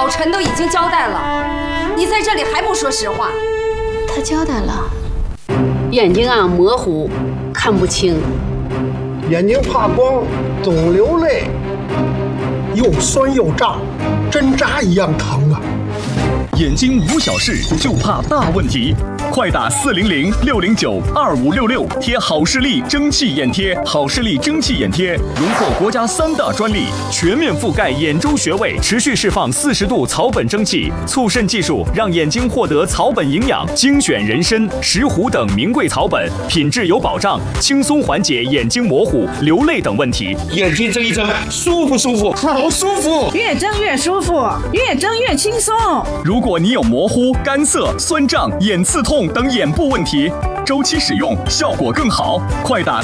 陈都已经交代了，你在这里还不说实话？ 他交代了。 眼睛啊模糊，看不清。 眼睛怕光，总流泪，又酸又胀，针扎一样疼啊！ 眼睛无小事，就怕大问题。快打400-609-2566，贴好视力蒸汽眼贴。好视力蒸汽眼贴荣获国家3大专利，全面覆盖眼周穴位，持续释放40度草本蒸汽，促渗技术让眼睛获得草本营养，精选人参、石斛等名贵草本，品质有保障，轻松缓解眼睛模糊、流泪等问题。 眼睛睁一睁，舒不舒服？好舒服， 越睁越舒服，越睁越轻松。 如果你有模糊、干涩、酸胀、眼刺痛等眼部问题，周期使用效果更好。快打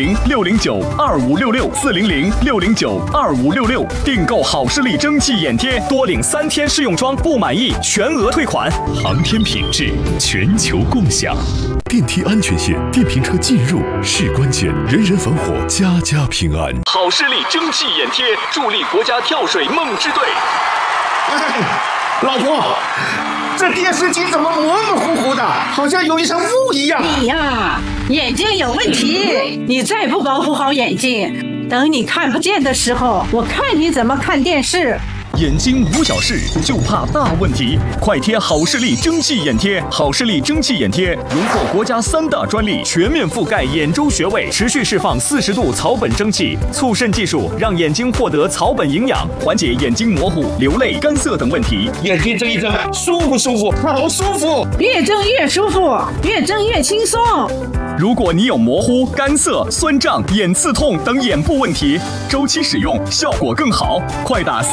400-609-2566，400-609-2566，订购好视力蒸汽眼贴，多领3天试用装，不满意全额退款。航天品质，全球共享。 电梯安全线，电瓶车进入是关键，人人防火，家家平安。 好视力蒸汽眼贴，助力国家跳水梦之队。 老婆，这电视机怎么模模糊糊的，好像有一层雾一样？ 你呀，眼睛有问题，你再不保护好眼睛，等你看不见的时候，我看你怎么看电视。 眼睛无小事，就怕大问题。快贴好视力蒸汽眼贴。好视力蒸汽眼贴荣获国家3大专利，全面覆盖眼周穴位，持续释放40度草本蒸汽，促渗技术让眼睛获得草本营养，缓解眼睛模糊、流泪、干涩等问题。 眼睛睁一睁，舒不舒服？好舒服， 越睁越舒服，越睁越轻松。 如果你有模糊、干涩、酸胀、眼刺痛等眼部问题，周期使用效果更好。快打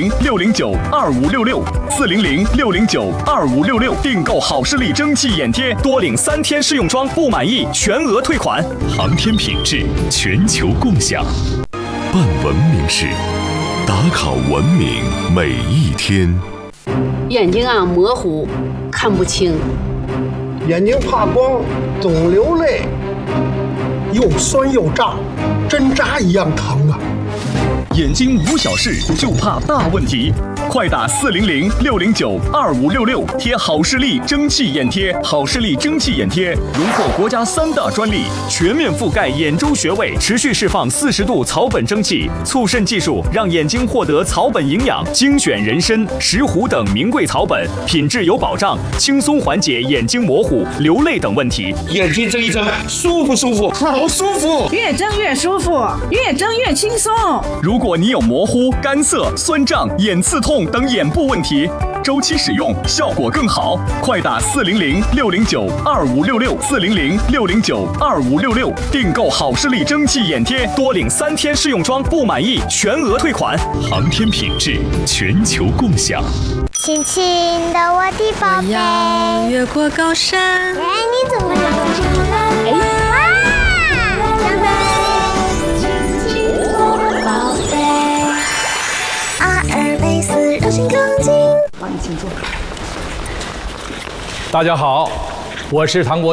400-609-2566，400-609-2566，订购好视力蒸汽眼贴，多领3天试用装，不满意全额退款。航天品质，全球共享。 办文明事，打卡文明每一天。 眼睛啊模糊，看不清。 眼睛怕光，总流泪，又酸又胀，针扎一样疼啊！ 眼睛无小事，就怕大问题。快打400-609-2566，贴好视力蒸汽眼贴。好视力蒸汽眼贴荣获国家3大专利，全面覆盖眼周穴位，持续释放40度草本蒸汽，促渗技术让眼睛获得草本营养，精选人参、石斛等名贵草本，品质有保障，轻松缓解眼睛模糊、流泪等问题。 眼睛睁一睁，舒不舒服？好舒服， 越睁越舒服，越睁越轻松。 如果你有模糊、干涩、酸胀、眼刺痛等眼部问题，周期使用效果更好。快打400-609-2566，400-609-2566，订购好视力蒸汽眼贴，多领3天试用装，不满意全额退款。航天品质，全球共享。 亲亲的我的宝贝， 我要越过高山。 哎，你怎么有这么哎？ 大家好，我是唐国